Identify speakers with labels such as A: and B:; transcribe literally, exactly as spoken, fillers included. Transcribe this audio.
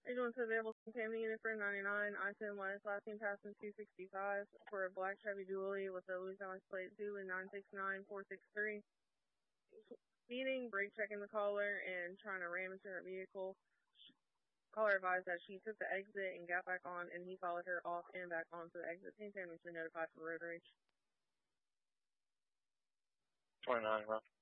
A: Anyone to available contaminated unit for ninety-nine, I ten West, last name passing two sixty-five for a black Chevy Dually with a Louisiana plate Zulu nine six nine four six three. Speeding, brake checking the caller, and trying to ram into her vehicle. Caller advised that she took the exit and got back on, and he followed her off and back onto the exit. Same time, has been notified for road rage.
B: twenty-nine, rough.